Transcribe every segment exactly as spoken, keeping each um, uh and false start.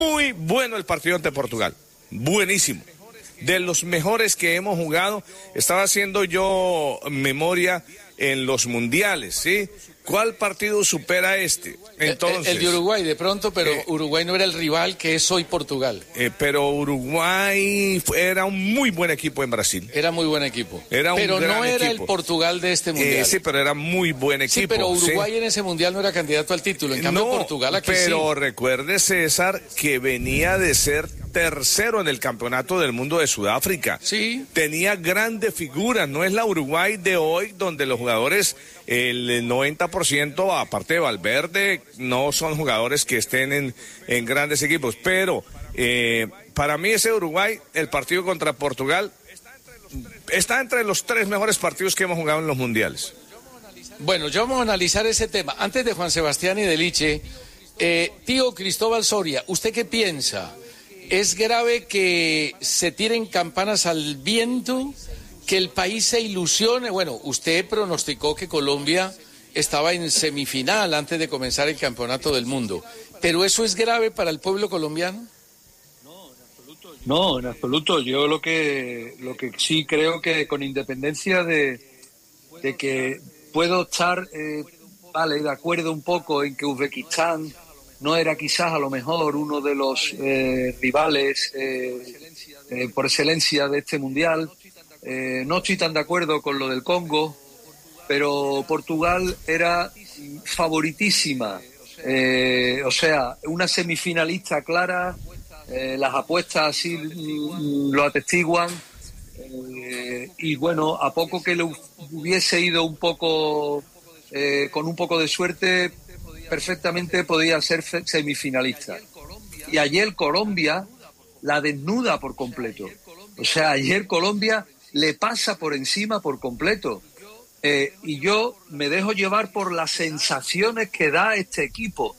Muy bueno el partido ante Portugal, buenísimo, de los mejores que hemos jugado. Estaba haciendo yo memoria en los mundiales, ¿sí? ¿Cuál partido supera este? Entonces, el, el de Uruguay de pronto, pero eh, Uruguay no era el rival que es hoy Portugal. Eh, pero Uruguay era un muy buen equipo en Brasil. Era muy buen equipo. Era un pero gran no era equipo. El Portugal de este mundial. Eh, sí, pero era muy buen equipo. Sí, pero Uruguay ¿sí? en ese mundial no era candidato al título. En cambio, no, Portugal aquí pero sí. recuerde, César, que venía de ser tercero en el campeonato del mundo de Sudáfrica. Sí. Tenía grandes figuras. No es la Uruguay de hoy, donde los jugadores, el noventa por ciento, aparte de Valverde, no son jugadores que estén en, en grandes equipos. Pero eh, para mí ese Uruguay, el partido contra Portugal, está entre los tres mejores partidos que hemos jugado en los mundiales. Bueno, ya vamos a analizar ese tema. Antes de Juan Sebastián y de Liche, eh, tío Cristóbal Soria, ¿usted qué piensa? ¿Es grave que se tiren campanas al viento, que el país se ilusione? Bueno, usted pronosticó que Colombia estaba en semifinal antes de comenzar el campeonato del mundo, ¿pero eso es grave para el pueblo colombiano? No, en absoluto. Yo lo que lo que sí creo que, con independencia de, de que puedo estar eh, vale, de acuerdo un poco en que Uzbekistán no era quizás a lo mejor uno de los eh, rivales eh, eh, por excelencia de este mundial. Eh, no estoy tan de acuerdo con lo del Congo, pero Portugal era favoritísima. Eh, o sea, una semifinalista clara, eh, las apuestas así mm, lo atestiguan. Eh, y bueno, a poco que le hubiese ido un poco, eh, con un poco de suerte, perfectamente podía ser semifinalista. Y ayer Colombia la desnuda por completo. O sea, ayer Colombia le pasa por encima por completo. Eh, y yo me dejo llevar por las sensaciones que da este equipo.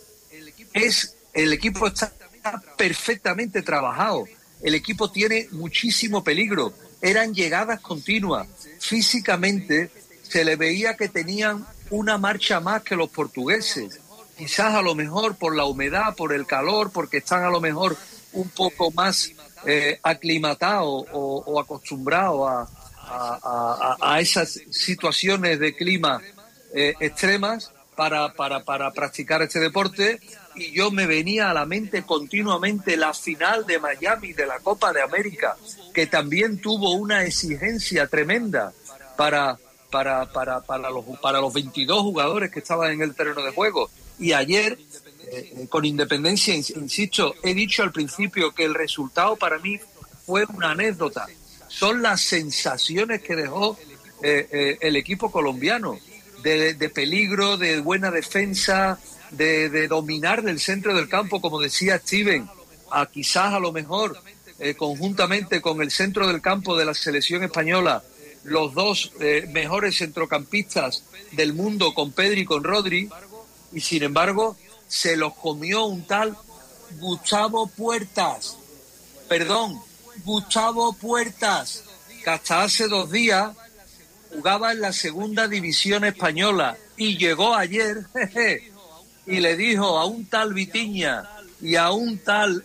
Es, el equipo está perfectamente trabajado. El equipo tiene muchísimo peligro. Eran llegadas continuas. Físicamente se le veía que tenían una marcha más que los portugueses. Quizás a lo mejor por la humedad, por el calor, porque están a lo mejor un poco más eh, aclimatados o, o acostumbrados a, a, a, a esas situaciones de clima eh, extremas para, para, para practicar este deporte. Y yo me venía a la mente continuamente la final de Miami de la Copa de América, que también tuvo una exigencia tremenda para, para, para, para, los, para los veintidós jugadores que estaban en el terreno de juego. Y ayer, eh, con independencia, insisto, he dicho al principio que el resultado para mí fue una anécdota. Son las sensaciones que dejó eh, eh, el equipo colombiano, de, de peligro, de buena defensa, de, de dominar del centro del campo, como decía Steven, a quizás a lo mejor eh, conjuntamente con el centro del campo de la selección española, los dos eh, mejores centrocampistas del mundo, con Pedri y con Rodri, y sin embargo se los comió un tal Gustavo Puertas, perdón, Gustavo Puertas, que hasta hace dos días jugaba en la segunda división española y llegó ayer jeje, y le dijo a un tal Vitinha y a un tal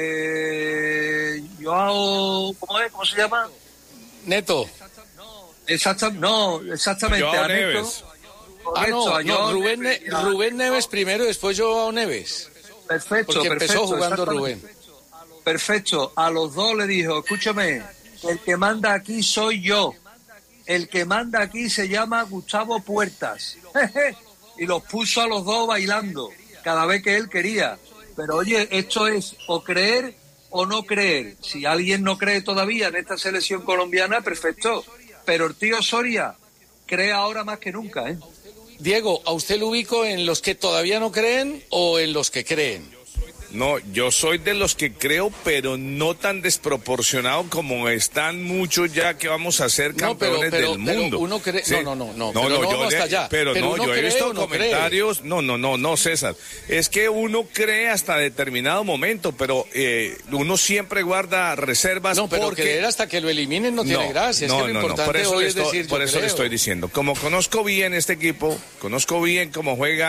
eh, Joao, ¿cómo es? ¿Cómo se llama? Neto. Exactamente, no, exactamente. Joao a Neto. Neves. Ah, no, no Rubén, Neves, ne- Rubén Neves primero y después Joao Neves. Perfecto, porque empezó perfecto, jugando Rubén. Perfecto, a los dos le dijo, escúchame, el que manda aquí soy yo. El que manda aquí se llama Gustavo Puertas. Y los puso a los dos bailando cada vez que él quería. Pero oye, esto es o creer o no creer. Si alguien no cree todavía en esta selección colombiana, perfecto. Pero el tío Soria cree ahora más que nunca, ¿eh? Diego, ¿a usted lo ubico en los que todavía no creen o en los que creen? No, yo soy de los que creo, pero no tan desproporcionado como están muchos ya que vamos a ser campeones no, pero, pero, del mundo. Pero uno cree, ¿sí? no, no, no, no, no, pero no, no yo hasta le, allá. Pero, pero no, yo he visto no comentarios, cree. no, no, no, no, César. Es que uno cree hasta determinado momento, pero eh, uno siempre guarda reservas. No, pero porque... creer hasta que lo eliminen no tiene no, gracia. Es no, que lo no, importante no, por eso hoy le es estoy, decir por yo eso creo. le estoy diciendo. Como conozco bien este equipo, conozco bien cómo juega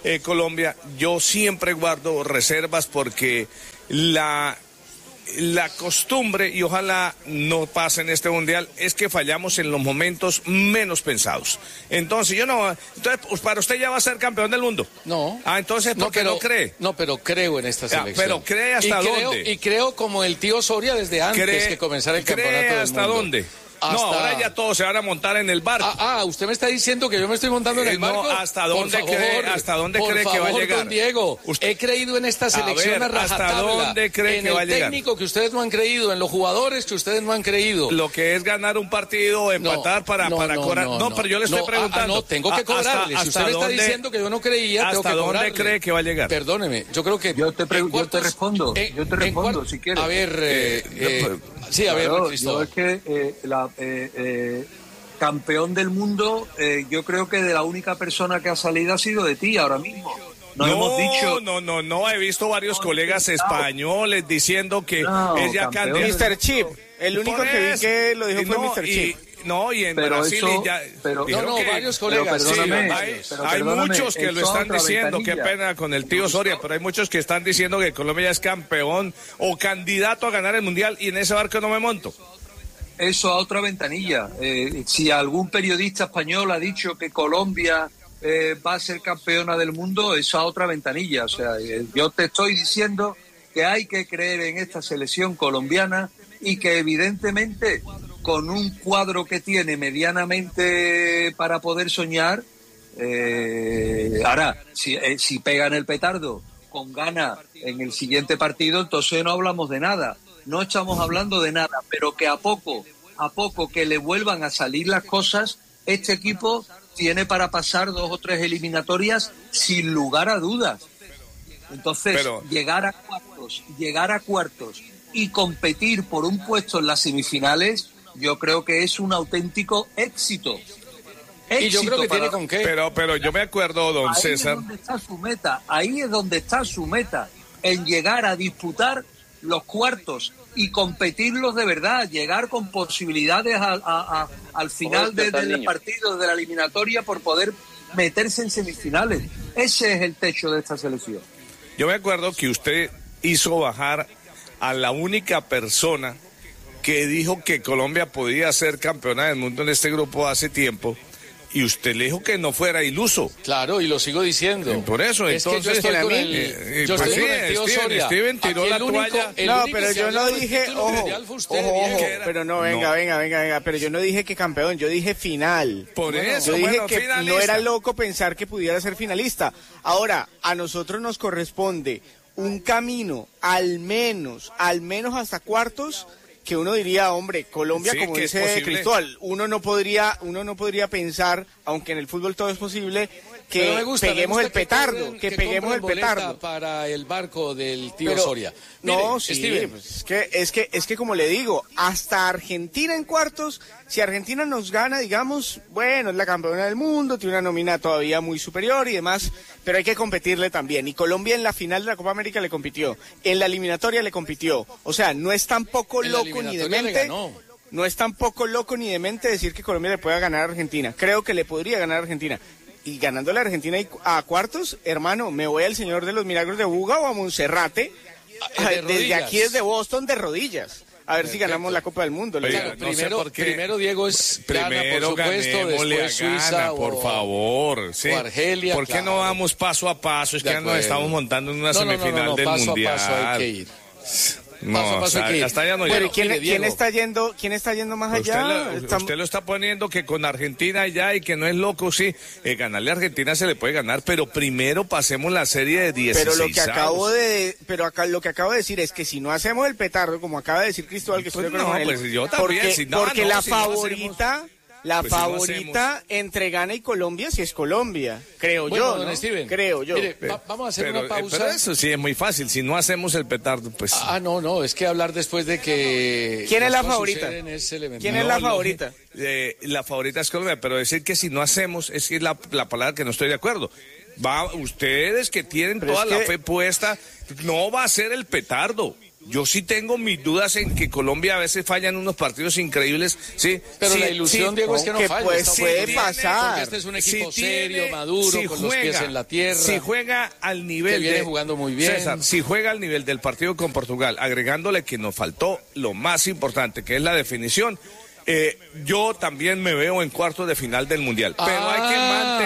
eh, Colombia, yo siempre guardo reservas porque la... La costumbre, y ojalá no pase en este mundial, es que fallamos en los momentos menos pensados. Entonces, yo no... Entonces, pues, para usted ya va a ser campeón del mundo. No. Ah, entonces, ¿por no, qué pero, no cree? No, pero creo en esta selección. Ah, pero ¿cree hasta y creo, dónde? Y creo como el tío Soria desde antes ¿Cree, que comenzara el campeonato ¿cree del hasta mundo. dónde? Hasta... No, ahora ya todos se van a montar en el barco. Ah, ah, usted me está diciendo que yo me estoy montando en el Eh, no, barco. ¿hasta dónde por favor, cree, hasta dónde por cree favor, que va a llegar? Don Diego, usted... he creído en esta selección a ver, a ¿hasta rajatabla, dónde cree en que va a el llegar? técnico que ustedes no han creído, en los jugadores que ustedes no han creído. Lo que es ganar un partido, empatar no, para, no, para no, cobrar. No, no, no, pero yo le estoy no, preguntando. Ah, no, tengo que cobrarle. Hasta, si usted me está dónde, diciendo que yo no creía, tengo que ¿hasta cobrarle. dónde cree que va a llegar? Perdóneme, yo creo que... Yo te, pre- cuartos, yo te respondo, en, yo te respondo cuart- si quieres. A ver, eh, eh, sí, a ver, claro, Cristóbal. yo es que eh, la... Eh, eh, campeón del mundo, eh, yo creo que de la única persona que ha salido ha sido de ti ahora mismo. Nos no, hemos dicho... no, no, no, he visto varios colegas españoles diciendo que no, es ya candidato. mister Chip, el único Por que vi eso, que lo dijo fue no, mister y, Chip. No, y en pero Brasil eso, ya pero, dijeron no, no, que, varios colegas, pero perdóname, sí, hay, pero hay perdóname, muchos que lo eso están otra diciendo, qué ventanilla. pena con el tío Soria, pero hay muchos que están diciendo que Colombia ya es campeón o candidato a ganar el Mundial y en ese barco no me monto. Eso a otra ventanilla. Eh, si algún periodista español ha dicho que Colombia eh, va a ser campeona del mundo, eso a otra ventanilla. O sea, eh, yo te estoy diciendo que hay que creer en esta selección colombiana y que evidentemente con un cuadro que tiene medianamente para poder soñar, eh, ahora, si, eh, si pegan el petardo con gana en el siguiente partido, entonces no hablamos de nada. No estamos hablando de nada, pero que a poco, a poco que le vuelvan a salir las cosas, este equipo tiene para pasar dos o tres eliminatorias sin lugar a dudas. Entonces, pero... llegar a cuartos, llegar a cuartos y competir por un puesto en las semifinales, yo creo que es un auténtico éxito. Y yo creo que para... tiene con qué. Pero, pero yo me acuerdo, don ahí César. Ahí es donde está su meta, ahí es donde está su meta, en llegar a disputar los cuartos y competirlos de verdad, llegar con posibilidades a, a, a, al final de, del partido, de la eliminatoria, por poder meterse en semifinales. Ese es el techo de esta selección. Yo me acuerdo que usted hizo bajar a la única persona que dijo que Colombia podía ser campeona del mundo en este grupo hace tiempo. Y usted le dijo que no fuera iluso. Claro, y lo sigo diciendo. Por eso, es entonces... Que yo estoy con el, eh, yo pues estoy sí, con el tío Steven, Soria. Steven tiró la único, toalla. No, pero yo no dije... Ojo, usted, ojo, ojo, era, pero no, venga, no. venga, venga, venga. Pero yo no dije que campeón, yo dije final. Por bueno, eso, yo dije bueno, que finalista. no era loco pensar que pudiera ser finalista. Ahora, a nosotros nos corresponde un camino, al menos, al menos hasta cuartos... que uno diría, hombre, Colombia, sí, como dice Cristóbal, uno no podría, uno no podría pensar, aunque en el fútbol todo es posible, que gusta, peguemos el petardo, que, corren, que, que peguemos el petardo para el barco del tío Pero, Soria. Mire, no, sí, Steven. Pues es que es que es que como le digo, hasta Argentina en cuartos, si Argentina nos gana, digamos, bueno, es la campeona del mundo, tiene una nómina todavía muy superior y demás, pero hay que competirle también. Y Colombia en la final de la Copa América le compitió, en la eliminatoria le compitió. O sea, no es tampoco loco ni de mente. No es tampoco loco ni de mente decir que Colombia le pueda ganar a Argentina. Creo que le podría ganar a Argentina. Y ganándole a Argentina a cuartos, hermano, me voy al Señor de los Milagros de Buga o a Monserrate, de desde aquí desde Boston de rodillas. A ver si ganamos la Copa del Mundo. Claro, no primero, primero Diego es primero Gana, por supuesto, después Suiza por o, favor, sí. o Argelia. ¿Por qué claro. no vamos paso a paso? Es que ya nos estamos montando en una no, semifinal no, no, no, del paso Mundial. A paso hay que ir. No, paso a paso hasta, hay que ir. hasta allá no bueno, ¿quién, ¿quién está yendo, quién está yendo más usted allá? Lo, Estamos... Usted lo está poniendo que con Argentina ya y que no es loco, sí. Eh, ganarle a Argentina se le puede ganar, pero primero pasemos la serie de dieciséis. Pero lo que acabo de, pero acá lo que acabo de decir es que si no hacemos el petardo, como acaba de decir Cristóbal, que pues estoy no, con él, pues yo también, porque, si no, porque no, la si favorita. No La pues favorita si no entre Ghana y Colombia, si es Colombia, creo bueno, yo, don ¿no? Steven, creo yo. Mire, va, vamos a hacer pero, una pausa. Pero eso sí es muy fácil, si no hacemos el petardo, pues... Ah, no, no, es que hablar después de que... ¿Quién es la favorita? Es ¿Quién es la favorita? Eh, la favorita es Colombia, pero decir que si no hacemos, es que es la, la palabra que no estoy de acuerdo. Va, ustedes que tienen pero toda la que... fe puesta, no va a ser el petardo. Yo sí tengo mis dudas en que Colombia a veces falla en unos partidos increíbles, sí. Pero sí, la ilusión, sí, Diego, es que no que falla. puede, está puede bien, pasar. Porque este es un equipo si serio, tiene, maduro, si con juega, los pies en la tierra. Si juega al nivel que viene de, jugando muy bien. César, si juega al nivel del partido con Portugal, agregándole que nos faltó lo más importante, que es la definición. Eh, yo también me veo en cuartos de final del Mundial, pero ah, hay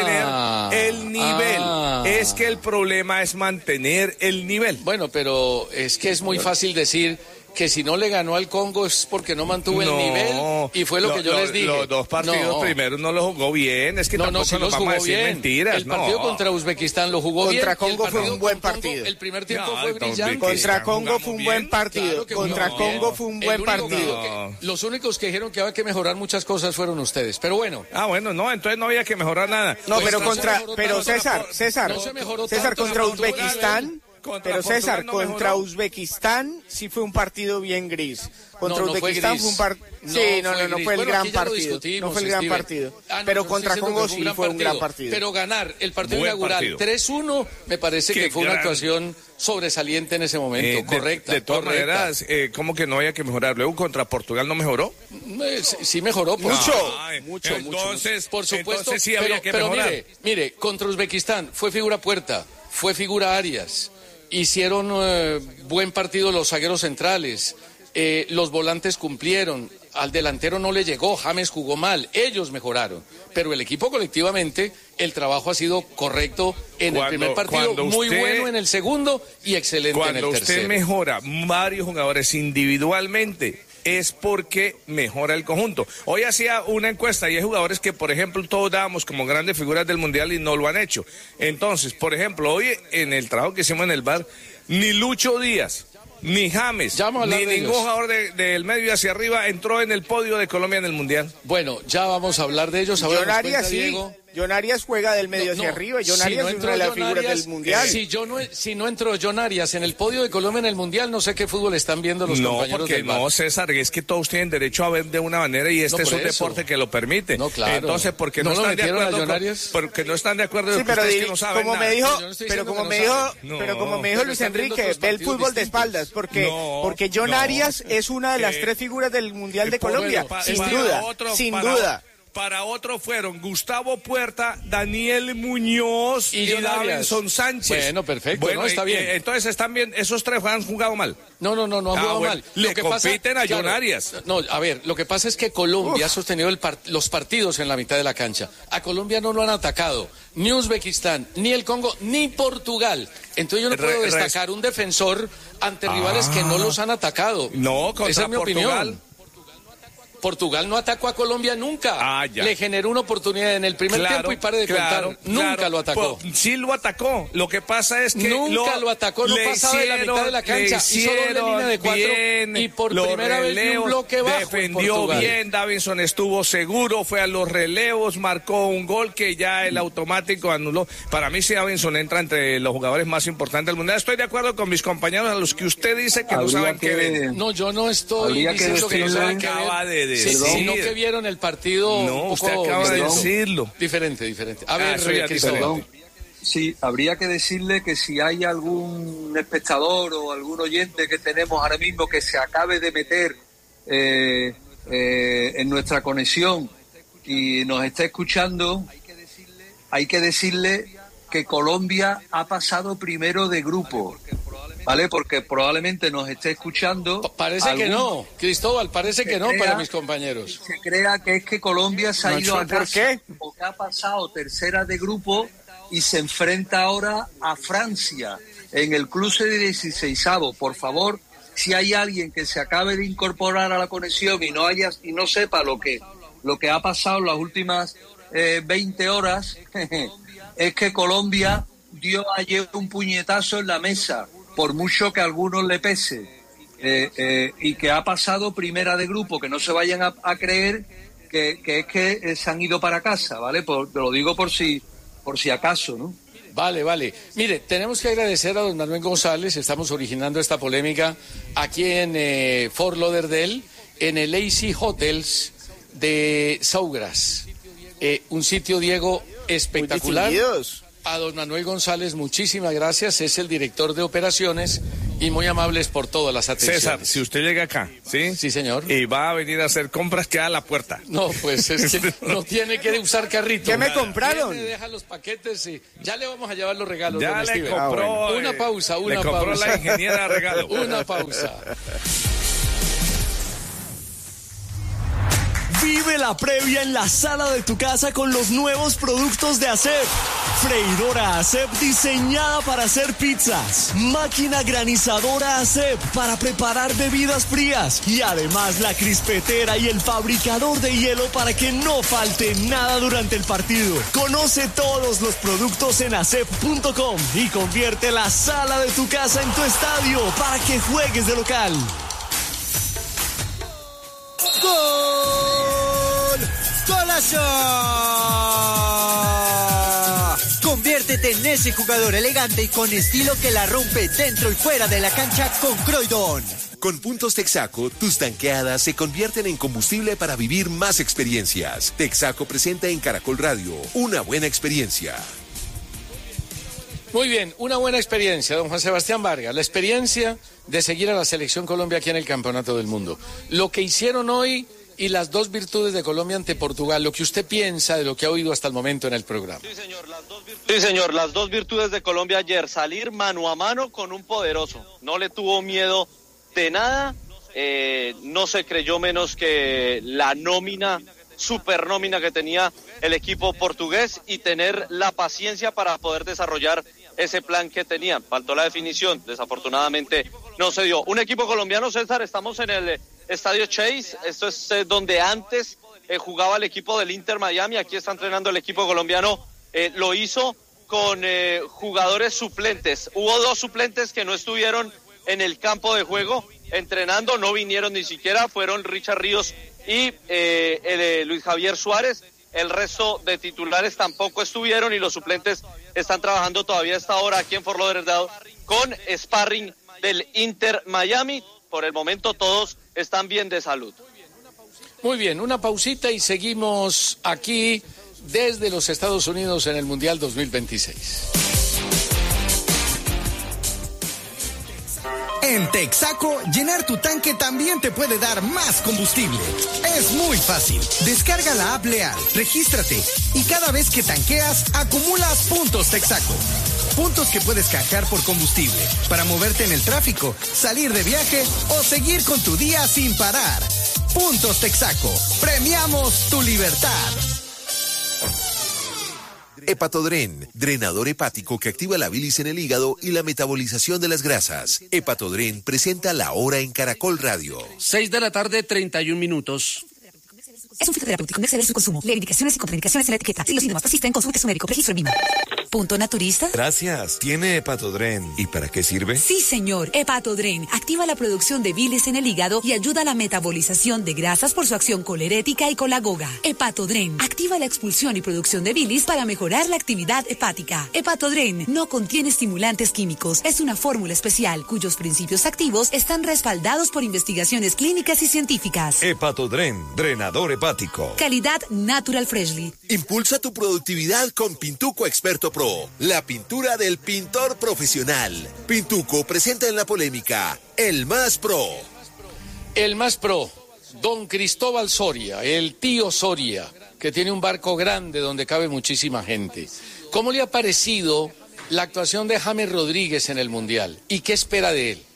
que mantener el nivel. Ah. Es que el problema es mantener el nivel. Bueno, pero es que es muy fácil decir que si no le ganó al Congo es porque no mantuvo no, el nivel y fue lo, lo que yo lo, les dije. Los dos partidos no. primero no los jugó bien, es que no, tampoco no, si nos los vamos jugó a decir bien. mentiras. El partido no. contra Uzbekistán lo jugó contra bien. Congo fue un buen partido. Congo, el primer tiempo no, fue brillante. Contra Congo fue un buen partido. Claro contra no, Congo fue un buen partido. Que, los únicos que dijeron que había que mejorar muchas cosas fueron ustedes. Pero bueno. Ah, bueno, no, entonces no había que mejorar nada. No, Pues pero no contra, pero tanto, César, César, no se mejoró César tanto contra Portugal, Uzbekistán. Contra Pero César, no contra mejoró. Uzbekistán sí fue un partido bien gris. Contra no, no Uzbekistán fue, fue un partido. no Sí, no, fue no, no gris. fue el Bueno, gran aquí ya lo partido. No fue el gran Steven. partido. Ah, no, pero no, contra estoy Congo diciendo que sí un fue un gran partido. Pero ganar el partido Buen inaugural partido. tres uno me parece Qué que fue una gran- actuación sobresaliente en ese momento. Eh, de- correcta. De, todas correcta. maneras, eh, ¿cómo que no había que mejorar? Luego contra Portugal no mejoró. Eh, sí, sí mejoró. por- Mucho, Ay, mucho, entonces, Por supuesto, entonces sí había pero, que pero mejorar. mire, mire, contra Uzbekistán fue figura Puerta, fue figura Arias, hicieron eh, buen partido los zagueros centrales, eh, los volantes cumplieron, al delantero no le llegó, James jugó mal, ellos mejoraron, pero el equipo colectivamente, el trabajo ha sido correcto en Cuando- el primer partido, cuando muy usted- bueno en el segundo y excelente en Cuando el usted tercero. mejora varios jugadores individualmente, es porque mejora el conjunto. Hoy hacía una encuesta y hay jugadores que, por ejemplo, todos dábamos como grandes figuras del Mundial y no lo han hecho. Entonces, por ejemplo, hoy en el trabajo que hicimos en el bar, ni Lucho Díaz, ni James, Ya vamos a hablar ni de ningún ellos. jugador de- del medio hacia arriba entró en el podio de Colombia en el Mundial. Bueno, ya vamos a hablar de ellos. Ahora John nos Arias cuenta sí. Diego. John Arias juega del medio No, hacia no, arriba. John si Arias no es entró una de las John figuras Arias, del Mundial. Si, yo no, si no entró John Arias en el podio de Colombia en el Mundial, no sé qué fútbol están viendo los No, compañeros porque del bar. no, César, es que todos tienen derecho a ver de una manera y este No, es por un eso. deporte que lo permite. No, claro. Entonces, porque no, ¿No lo están de metieron a acuerdo John con- Arias? porque no están de acuerdo Sí, con pero ustedes di- que no saben como nada. me dijo, Yo no estoy pero diciendo como que me no dijo, saben. pero No, como me dijo pero Luis están viendo Enrique, otros ve el partidos fútbol de distintos. espaldas, porque No, porque John no. Arias es una de las Eh, tres figuras del Mundial de Por- Colombia, pa- sin para duda, otro- sin para- duda. Para otro fueron Gustavo Puerta, Daniel Muñoz Y y, John Arias. Davinson Sánchez. Bueno, perfecto, no, está y- bien. eh, entonces están bien, esos tres han jugado mal. No, no, no, no han Ah, jugado bueno, mal. le compiten a John Arias. No, a ver, lo que pasa es que Colombia ha sostenido el par- los partidos en la mitad de la cancha. A Colombia no lo han atacado ni Uzbekistán, ni el Congo, ni Portugal. Entonces yo no Re- puedo res- destacar un defensor ante rivales que no los han atacado. No, contra Esa es mi Portugal. opinión. Portugal no atacó a Colombia nunca. Ah, ya. Le generó una oportunidad en el primer tiempo y pare de claro, contar. Nunca claro. lo atacó. Pues, sí lo atacó. Lo que pasa es que Nunca lo atacó, no le pasaba de la mitad de la cancha, le hizo doble hicieron línea de cuatro bien y por los primera vez dio un relevos, bloque bajo en defendió Portugal. bien, Davinson estuvo seguro, fue a los relevos, marcó un gol que ya el automático anuló. Para mí sí Davinson entra entre los jugadores más importantes del mundial. Estoy de acuerdo con mis compañeros a los que usted dice que no Habría saben qué que- ven. No, yo no estoy Habría que diciendo que, no decirle- saben qué Acaba ver, de sí, decir. sino que vieron el partido No, un usted poco acaba de distinto. decirlo. Diferente, diferente. A Ah, ver, eso ya es Cristóbal. diferente. Perdón. Sí, habría que decirle que si hay algún espectador o algún oyente que tenemos ahora mismo que se acabe de meter eh, eh, en nuestra conexión y nos está escuchando, hay que decirle que Colombia ha pasado primero de grupo, ¿vale? Porque probablemente nos esté escuchando. Pa- Parece que algún- no, Cristóbal, parece que no crea- para mis compañeros. Se crea que es que Colombia se ha No, ido a ¿por casa qué? o que ha pasado tercera de grupo y se enfrenta ahora a Francia en el cruce de dieciseisavo. Por favor, si hay alguien que se acabe de incorporar a la conexión y no haya y no sepa lo que lo que ha pasado en las últimas eh, veinte horas, es que Colombia dio ayer un puñetazo en la mesa, por mucho que a algunos le pese. Eh, eh, y que ha pasado primera de grupo, que no se vayan a, a creer que, que es que eh, se han ido para casa, ¿vale? Por, te lo digo por si, por si acaso, ¿no? Vale, vale. Mire, tenemos que agradecer a don Manuel González, estamos originando esta polémica aquí en eh, Fort Lauderdale, en el A C Hotels de Saugras. Eh, un sitio, Diego, espectacular. Muy distinguidos. A don Manuel González, muchísimas gracias, es el director de operaciones Y muy amables por todas las atenciones. César, si usted llega acá, ¿sí? Sí, señor. Y va a venir a hacer compras, queda a la puerta. No, pues es que no tiene que usar carrito. ¿Qué me compraron? Viene, deja los paquetes y ya le vamos a llevar los regalos. Ya don le Steven. compró. Ah, bueno. Una pausa, una le pausa. Le compró la ingeniera regalo. Una pausa. Vive la previa en la sala de tu casa con los nuevos productos de ASEP. Freidora ASEP diseñada para hacer pizzas. Máquina granizadora ASEP para preparar bebidas frías. Y además la crispetera y el fabricador de hielo para que no falte nada durante el partido. Conoce todos los productos en asep punto com y convierte la sala de tu casa en tu estadio para que juegues de local. ¡Gol! ¡Golazo! Conviértete en ese jugador elegante y con estilo que la rompe dentro y fuera de la cancha con Croydon. Con puntos Texaco, tus tanqueadas se convierten en combustible para vivir más experiencias. Texaco presenta en Caracol Radio una buena experiencia. Muy bien, una buena experiencia, don Juan Sebastián Vargas. La experiencia de seguir a la Selección Colombia aquí en el Campeonato del Mundo. Lo que hicieron hoy y las dos virtudes de Colombia ante Portugal, lo que usted piensa de lo que ha oído hasta el momento en el programa. Sí, señor, las dos virtudes, sí, señor, las dos virtudes de Colombia ayer, salir mano a mano con un poderoso. No le tuvo miedo de nada, eh, no se creyó menos que la nómina, super nómina que tenía el equipo portugués y tener la paciencia para poder desarrollar ese plan que tenían. Faltó la definición, desafortunadamente no se dio. Un equipo colombiano, César, estamos en el Estadio Chase, esto es eh, donde antes eh, jugaba el equipo del Inter Miami, aquí está entrenando el equipo colombiano, eh, lo hizo con eh, jugadores suplentes. Hubo dos suplentes que no estuvieron en el campo de juego entrenando, no vinieron ni siquiera, fueron Richard Ríos y eh, el, eh, Luis Javier Suárez. El resto de titulares tampoco estuvieron y los suplentes están trabajando todavía a esta hora aquí en Fort Lauderdale con sparring del Inter Miami. Por el momento todos están bien de salud. Muy bien, una pausita y seguimos aquí desde los Estados Unidos en el Mundial dos mil veintiséis. En Texaco, llenar tu tanque también te puede dar más combustible. Es muy fácil. Descarga la app Leal, regístrate y cada vez que tanqueas, acumulas puntos Texaco. Puntos que puedes canjear por combustible, para moverte en el tráfico, salir de viaje o seguir con tu día sin parar. Puntos Texaco. Premiamos tu libertad. Hepatodren, drenador hepático que activa la bilis en el hígado y la metabolización de las grasas. Hepatodren presenta La Hora en Caracol Radio. seis de la tarde, treinta y un minutos. Es un fitoterapéutico, no exceder su consumo. Lee indicaciones y contraindicaciones en la etiqueta. Si los síntomas persisten, consulte a su médico. Registro en Vima. Punto Naturista. Gracias. ¿Tiene Hepatodren? ¿Y para qué sirve? Sí, señor. Hepatodren activa la producción de bilis en el hígado y ayuda a la metabolización de grasas por su acción colerética y colagoga. Hepatodren activa la expulsión y producción de bilis para mejorar la actividad hepática. Hepatodren no contiene estimulantes químicos. Es una fórmula especial cuyos principios activos están respaldados por investigaciones clínicas y científicas. Hepatodren, drenador hepático. Calidad Natural Freshly. Impulsa tu productividad con Pintuco Experto Pro, la pintura del pintor profesional. Pintuco presenta en la polémica El Más Pro. El Más Pro, don Cristóbal Soria, el tío Soria, que tiene un barco grande donde cabe muchísima gente. ¿Cómo le ha parecido la actuación de James Rodríguez en el Mundial? ¿Y qué espera de él?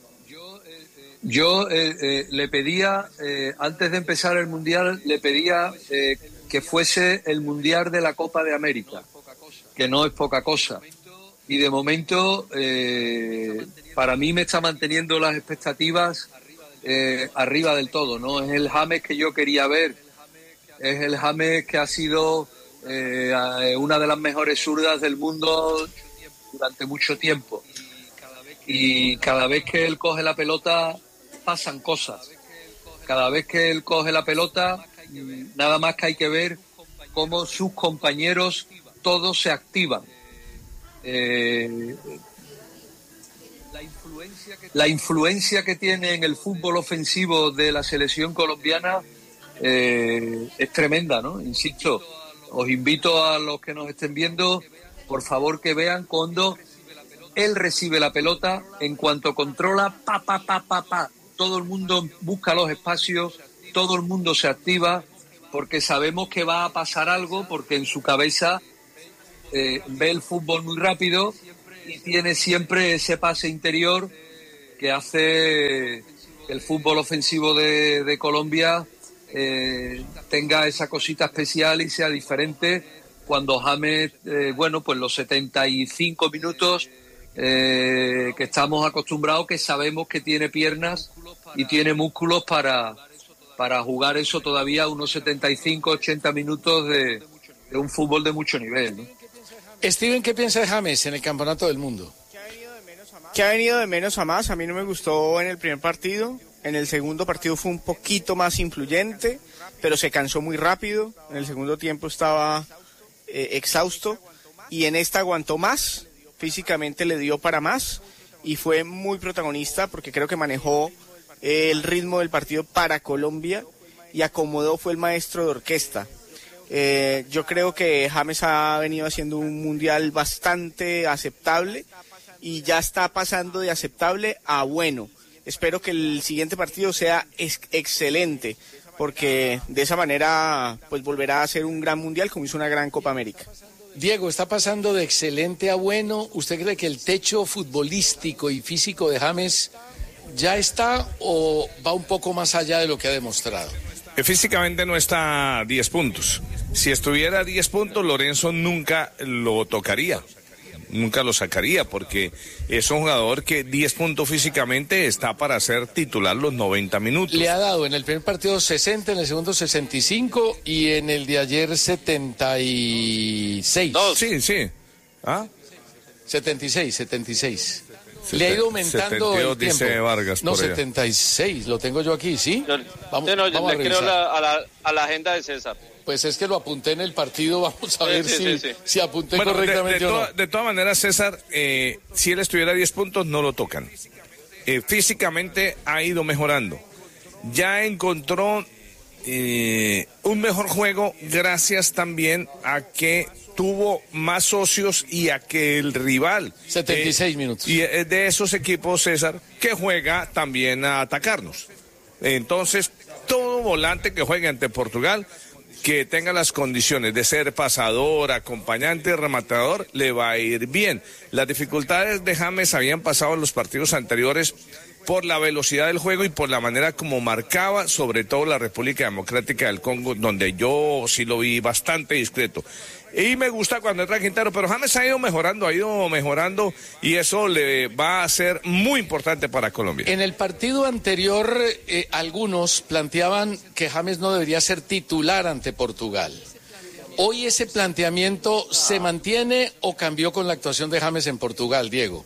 Yo eh, eh, le pedía, eh, antes de empezar el Mundial, le pedía eh, que fuese el Mundial de la Copa de América, que no es poca cosa. Y de momento, eh, para mí me está manteniendo las expectativas eh, arriba del todo, ¿no? Es el James que yo quería ver, es el James que ha sido eh, una de las mejores zurdas del mundo durante mucho tiempo. Y cada vez que él coge la pelota, pasan cosas. Cada vez que él coge la pelota, nada más que hay que ver cómo sus compañeros todos se activan. Eh, la, influencia que, la influencia que tiene en el fútbol ofensivo de la selección colombiana eh, es tremenda, ¿no? Insisto, os invito a los que nos estén viendo, por favor que vean cuando él recibe la pelota, en cuanto controla, pa, pa, pa, pa, pa, todo el mundo busca los espacios, todo el mundo se activa, porque sabemos que va a pasar algo, porque en su cabeza eh, ve el fútbol muy rápido y tiene siempre ese pase interior que hace que el fútbol ofensivo de, de Colombia eh, tenga esa cosita especial y sea diferente cuando James, eh, bueno, pues los setenta y cinco minutos eh, que estamos acostumbrados, que sabemos que tiene piernas y tiene músculos para, para jugar eso todavía unos setenta y cinco, ochenta minutos de, de un fútbol de mucho nivel, ¿no? Steven, ¿qué piensa de James en el Campeonato del Mundo? Que ha venido de menos a más. A mí no me gustó en el primer partido. En el segundo partido fue un poquito más influyente, pero se cansó muy rápido. En el segundo tiempo estaba eh, exhausto y en esta aguantó más. Físicamente le dio para más y fue muy protagonista porque creo que manejó eh, el ritmo del partido para Colombia y acomodó, fue el maestro de orquesta. Eh, yo creo que James ha venido haciendo un mundial bastante aceptable y ya está pasando de aceptable a bueno. Espero que el siguiente partido sea ex- excelente, porque de esa manera pues volverá a ser un gran mundial como hizo una gran Copa América. Diego, está pasando de excelente a bueno. ¿Usted cree que el techo futbolístico y físico de James ya está o va un poco más allá de lo que ha demostrado? Físicamente no está a diez puntos. Si estuviera a diez puntos, Lorenzo nunca lo tocaría, nunca lo sacaría, porque es un jugador que diez puntos físicamente está para ser titular los noventa minutos. Le ha dado en el primer partido sesenta, en el segundo sesenta y cinco y en el de ayer setenta y seis. No, sí, sí. ¿Ah? setenta y seis, setenta y seis. Le ha ido aumentando setenta y dos, el tiempo. dice Vargas, no, por allá. setenta y seis, lo tengo yo aquí, ¿sí? Yo, vamos, yo no, vamos le a creo revisar. la, a, la, a la agenda de César. Pues es que lo apunté en el partido, vamos a Sí, ver sí, si, sí, sí. si apunté Bueno, de, correctamente de, o to- no. de todas maneras, César, eh, si él estuviera a diez puntos, no lo tocan. Eh, físicamente ha ido mejorando. Ya encontró eh, un mejor juego gracias también a que tuvo más socios y a que el rival... setenta y seis eh, minutos. Y es de esos equipos, César, que juega también a atacarnos. Entonces, todo volante que juegue ante Portugal, que tenga las condiciones de ser pasador, acompañante y rematador, le va a ir bien. Las dificultades de James habían pasado en los partidos anteriores por la velocidad del juego y por la manera como marcaba, sobre todo la República Democrática del Congo, donde yo sí lo vi bastante discreto. Y me gusta cuando entra Quintero, pero James ha ido mejorando, ha ido mejorando y eso le va a ser muy importante para Colombia. En el partido anterior, eh, algunos planteaban que James no debería ser titular ante Portugal. ¿Hoy ese planteamiento se mantiene o cambió con la actuación de James en Portugal, Diego?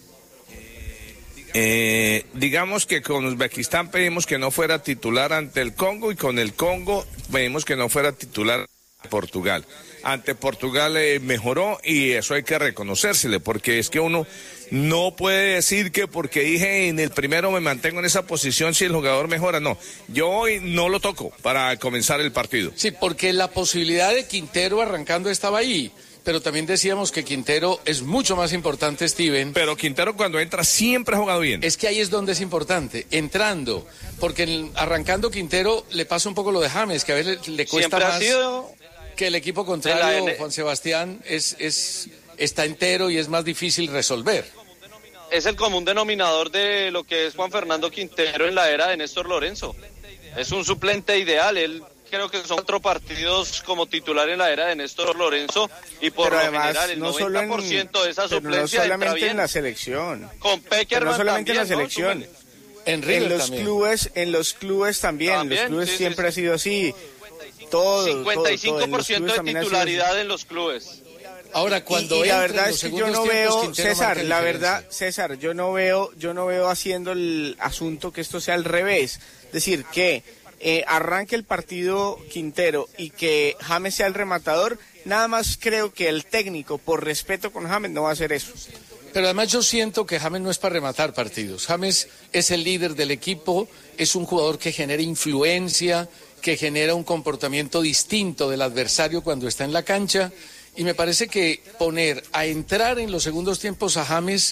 Eh, digamos que con Uzbekistán pedimos que no fuera titular ante el Congo y con el Congo pedimos que no fuera titular ante Portugal. Ante Portugal eh, mejoró y eso hay que reconocérsele, porque es que uno no puede decir que porque dije en el primero me mantengo en esa posición si el jugador mejora. No, yo hoy no lo toco para comenzar el partido. Sí, porque la posibilidad de Quintero arrancando estaba ahí. Pero también decíamos que Quintero es mucho más importante, Steven. Pero Quintero cuando entra siempre ha jugado bien. Es que ahí es donde es importante, entrando. Porque en, arrancando Quintero le pasa un poco lo de James, que a veces le, le cuesta Siempre ha más sido que el equipo contrario, N- Juan Sebastián, es, es, está entero y es más difícil resolver. es el común denominador de lo que es Juan Fernando Quintero en la era de Néstor Lorenzo. Es un suplente ideal, él creo que son cuatro partidos como titular en la era de Néstor Lorenzo y por pero lo además, general el no noventa por ciento en, de esa pero suplencia no entra solamente bien. en la selección. Con Peckerman pero no solamente también, en la selección. ¿no? En River en los también. clubes, en los clubes también, También, los clubes sí, sí, siempre sí. ha sido así. Todo, cincuenta y cinco todo, todo. En por los ciento clubes de también ha sido titularidad así. en los clubes. Ahora, cuando y, y la entra verdad en los es que yo segundos no tiempos, veo, Quintero César, marca la diferencia. verdad, César, yo no veo, yo no veo haciendo el asunto que esto sea al revés. Es decir, que eh, arranque el partido Quintero y que James sea el rematador, nada más creo que el técnico, por respeto con James, no va a hacer eso. Pero además yo siento que James no es para rematar partidos. James es el líder del equipo, es un jugador que genera influencia, que genera un comportamiento distinto del adversario cuando está en la cancha. Y me parece que poner a entrar en los segundos tiempos a James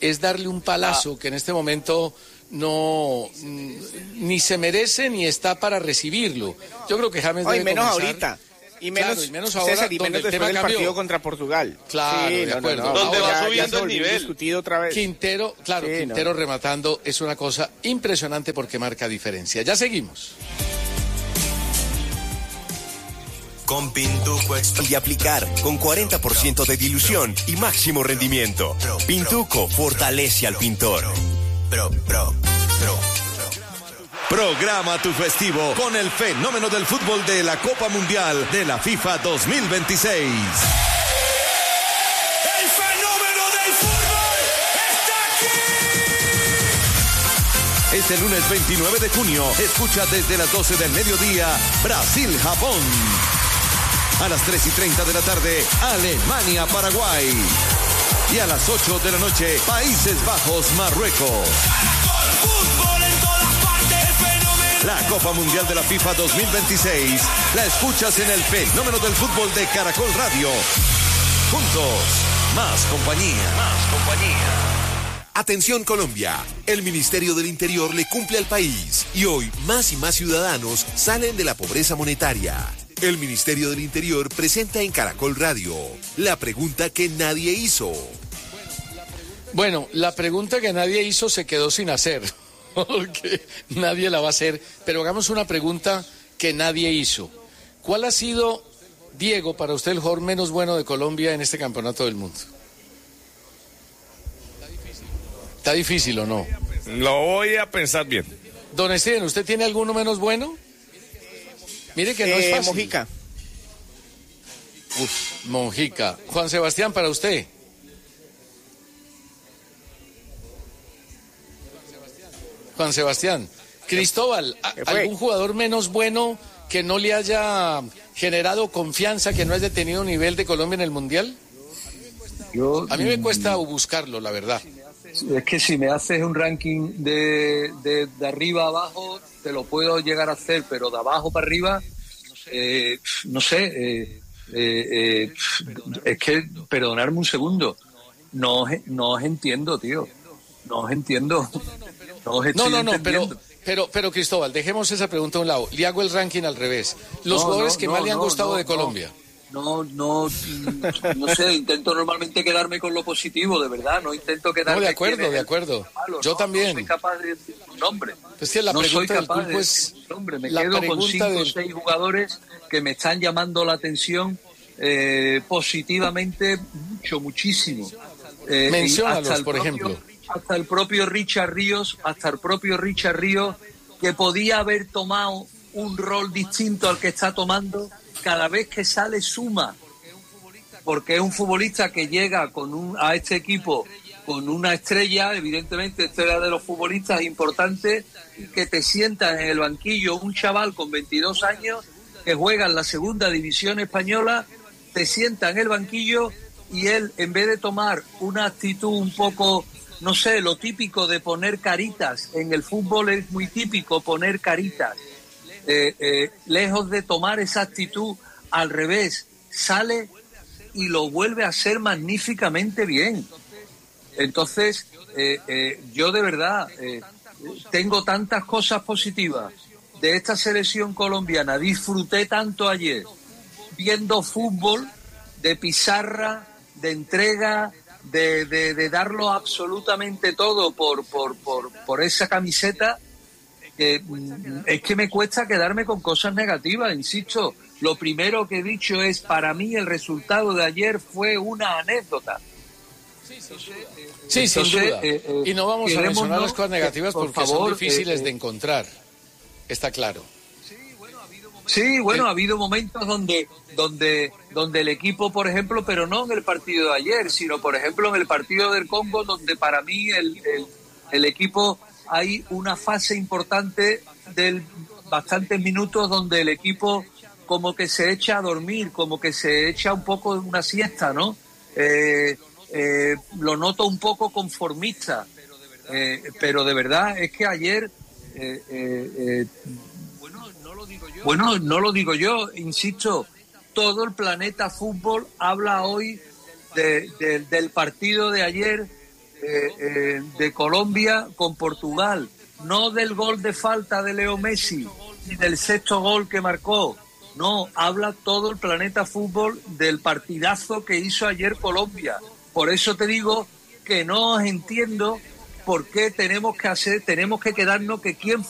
es darle un palazo que en este momento no ni se merece ni está para recibirlo. Yo creo que James Hoy debe menos comenzar, ahorita. Y menos, claro, y menos ahora, César, y donde menos el tema después del cambió. partido contra Portugal. Claro, sí, de no, acuerdo. No, no, Donde va ya- ya subiendo se el volvió nivel. discutido otra vez. Quintero, claro, Sí, Quintero no. rematando es una cosa impresionante porque marca diferencia. Ya seguimos. Con Pintuco Express y aplicar con cuarenta por ciento de dilución y máximo rendimiento. Pintuco fortalece al pintor. Pro, pro, pro. Programa tu festivo con el fenómeno del fútbol de la Copa Mundial de la FIFA dos mil veintiséis. ¡El fenómeno del fútbol está aquí! Este lunes veintinueve de junio, escucha desde las doce del mediodía Brasil-Japón. A las tres y treinta de la tarde, Alemania-Paraguay. Y a las ocho de la noche, Países Bajos-Marruecos. Fútbol en todas partes, fenómeno. La Copa Mundial de la FIFA dos mil veintiséis la escuchas en el fenómeno del fútbol de Caracol Radio. Juntos, más compañía. Más compañía. Atención Colombia, el Ministerio del Interior le cumple al país y hoy más y más ciudadanos salen de la pobreza monetaria. El Ministerio del Interior presenta en Caracol Radio la pregunta que nadie hizo. Bueno, la pregunta que nadie hizo se quedó sin hacer, porque nadie la va a hacer, pero hagamos una pregunta que nadie hizo. ¿Cuál ha sido, Diego, para usted el jugador menos bueno de Colombia en este campeonato del mundo? ¿Está difícil o no? Lo voy a pensar bien. Don Steven, ¿usted tiene alguno menos bueno? Mire que no Eh, es fácil. Mojica. Uf, Mojica. Juan Sebastián, para usted. Juan Sebastián. Cristóbal, ¿a- ¿algún jugador menos bueno que no le haya generado confianza, que no haya tenido nivel de Colombia en el Mundial? Yo, A mí me cuesta buscarlo, la verdad. Es que si me haces un ranking de, de, de arriba a abajo, te lo puedo llegar a hacer, pero de abajo para arriba, eh, no sé, eh, eh, eh, es que, perdonadme un segundo, no, os- no os entiendo, tío, no os entiendo, no os estoy No, no, no, pero, entendiendo. pero, pero Cristóbal, dejemos esa pregunta a un lado. Le hago el ranking al revés. Los No, jugadores no, que no, más le han no, gustado no, de no. Colombia. No, no, no sé, intento normalmente quedarme con lo positivo, de verdad, no intento quedarme... No, de acuerdo, quién es de el acuerdo. malo, Yo no, también. No soy capaz de decir un nombre. Es que la no soy pregunta del capaz pulpo de es... decir un nombre. Me la quedo con pregunta cinco o del- seis jugadores que me están llamando la atención eh, positivamente mucho, muchísimo. Eh, y Menciónalos, hasta el por propio- ejemplo. Hasta el propio Richard Ríos, hasta el propio Richard Ríos, que podía haber tomado un rol distinto al que está tomando, cada vez que sale suma, porque es un futbolista que llega con un, a este equipo con una estrella, evidentemente estrella de los futbolistas importantes, que te sientas en el banquillo un chaval con veintidós años que juega en la segunda división española, te sienta en el banquillo y él, en vez de tomar una actitud un poco, no sé, lo típico de poner caritas, en el fútbol es muy típico poner caritas, eh, eh, lejos de tomar esa actitud, al revés, sale y lo vuelve a hacer magníficamente bien. Entonces, eh, eh, yo de verdad eh, tengo tantas cosas positivas de esta selección colombiana, disfruté tanto ayer viendo fútbol, de pizarra, de entrega, de, de, de darlo absolutamente todo por, por, por, por esa camiseta, que mm, es que me cuesta quedarme con cosas negativas, insisto. Lo primero que he dicho es, para mí el resultado de ayer fue una anécdota. Sí, sin Entonces, duda. eh, eh, y no vamos a quedémonos, mencionar las cosas negativas eh, por porque favor, son difíciles eh, eh, de encontrar. Está claro. Sí, bueno, ha habido momentos donde, donde, donde el equipo, por ejemplo, pero no en el partido de ayer, sino, por ejemplo, en el partido del Congo, donde para mí el, el, el equipo, hay una fase importante de bastantes minutos donde el equipo como que se echa a dormir, como que se echa un poco una siesta, ¿no? Eh, eh, lo noto un poco conformista, eh, pero de verdad es que ayer... Eh, eh, eh, Bueno, no lo digo yo, insisto, todo el planeta fútbol habla hoy de, de- del partido de ayer, eh, eh, de Colombia con Portugal, no del gol de falta de Leo Messi, ni del sexto gol que marcó. No, habla todo el planeta fútbol del partidazo que hizo ayer Colombia. Por eso te digo que no entiendo por qué tenemos que hacer, tenemos que quedarnos que quién fue